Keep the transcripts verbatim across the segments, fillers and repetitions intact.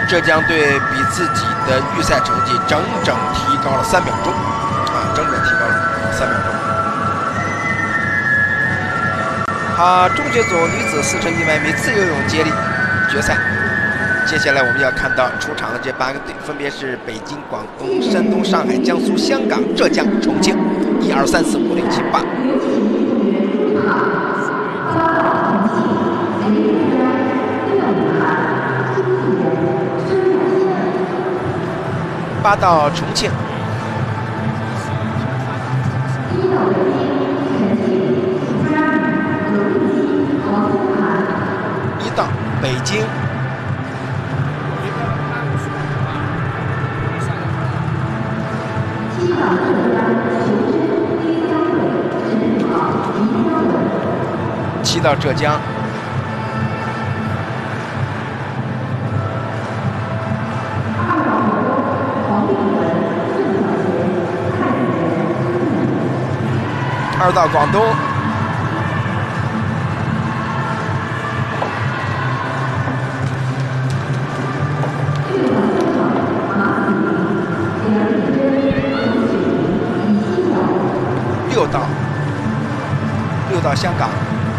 浙江队比自己的预赛成绩整整提高了三秒钟，啊，整整提高了三秒钟。好，中学组女子四乘一百米自由泳接力决赛，接下来我们要看到出场的这八个队，分别是北京、广东、山东、上海、江苏、香港、浙江、重庆，一二三四五六七八。八到重庆，一到北京，七到浙江。二到广东，六到六到香港，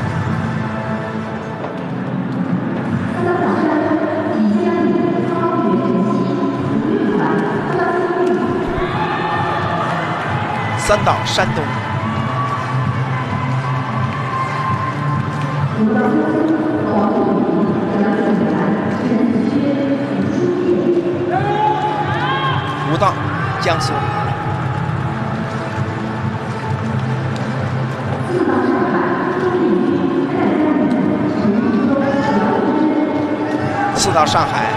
三到山东。五到江苏，四到上海，